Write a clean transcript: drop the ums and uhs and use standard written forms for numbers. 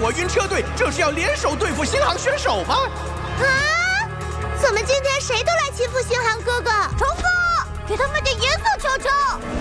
我晕车队正是要联手对付星航选手吗？ 啊！怎么今天谁都来欺负星航哥哥？冲锋！给他们点颜色瞧瞧！